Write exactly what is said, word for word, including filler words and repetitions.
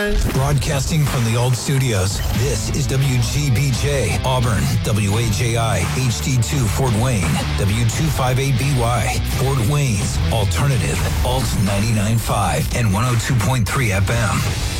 guys. Broadcasting from the old studios, this is W G B J, Auburn, W A J I, H D two, Fort Wayne, W two fifty-eight B Y, Fort Wayne's Alternative, Alt ninety-nine point five and one oh two point three F M.